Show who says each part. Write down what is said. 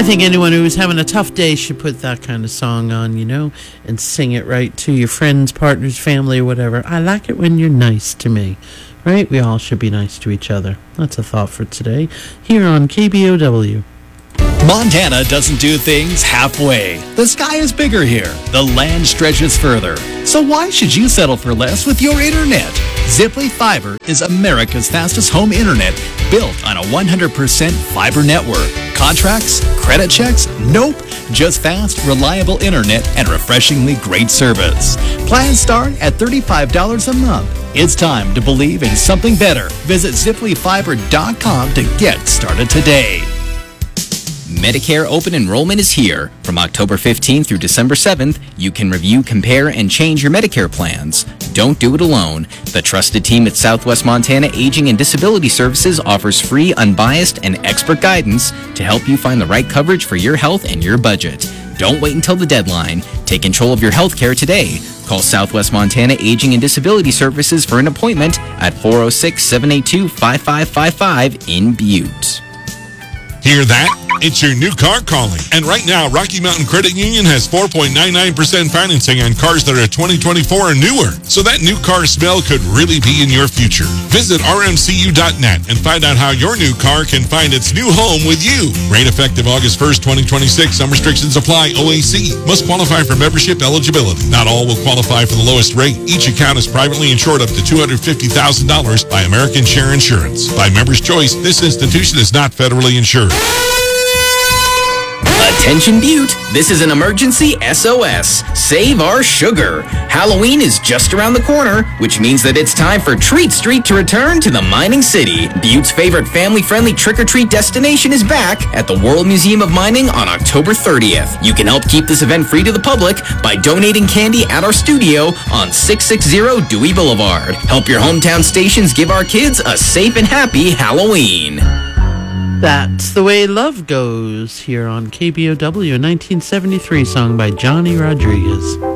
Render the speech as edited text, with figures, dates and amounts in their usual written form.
Speaker 1: I think anyone who's having a tough day should put that kind of song on, and sing it right to your friends, partners, family, or whatever. I like it when you're nice to me, right? We all should be nice to each other. That's a thought for today, here on KBOW.
Speaker 2: Montana doesn't do things halfway. The sky is bigger here. The land stretches further. So why should you settle for less with your internet? Ziply Fiber is America's fastest home internet, built on a 100% fiber network. Contracts? Credit checks? Nope. Just fast, reliable internet and refreshingly great service. Plans start at $35 a month. It's time to believe in something better. Visit ZiplyFiber.com to get started today.
Speaker 3: Medicare open enrollment is here. From October 15th through December 7th, you can review, compare, and change your Medicare plans. Don't do it alone. The trusted team at Southwest Montana Aging and Disability Services offers free, unbiased, and expert guidance to help you find the right coverage for your health and your budget. Don't wait until the deadline. Take control of your health care today. Call Southwest Montana Aging and Disability Services for an appointment at 406-782-5555 in Butte.
Speaker 4: Hear that? It's your new car calling. And right now, Rocky Mountain Credit Union has 4.99% financing on cars that are 2024 or newer. So that new car smell could really be in your future. Visit rmcu.net and find out how your new car can find its new home with you. Rate effective August 1st, 2026. Some restrictions apply. OAC. Must qualify for membership eligibility. Not all will qualify for the lowest rate. Each account is privately insured up to $250,000 by American Share Insurance. By member's choice, this institution is not federally insured.
Speaker 3: Attention Butte, this is an emergency SOS. Save our sugar. Halloween is just around the corner, which means that it's time for Treat Street to return to the mining city. Butte's favorite family-friendly trick-or-treat destination is back at the World Museum of Mining on October 30th. You can help keep this event free to the public by donating candy at our studio on 660 Dewey Boulevard. Help your hometown stations give our kids a safe and happy Halloween.
Speaker 1: That's the way love goes here on KBOW, a 1973 song by Johnny Rodriguez.